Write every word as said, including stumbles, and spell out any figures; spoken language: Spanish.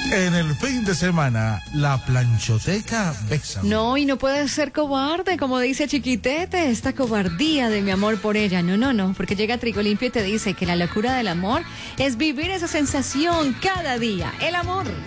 En el fin de semana, la planchoteca Bésame. No, y no puedes ser cobarde, como dice Chiquitete, esta cobardía de mi amor por ella. No, no, no, porque llega Trigo Limpio y te dice que la locura del amor es vivir esa sensación cada día. El amor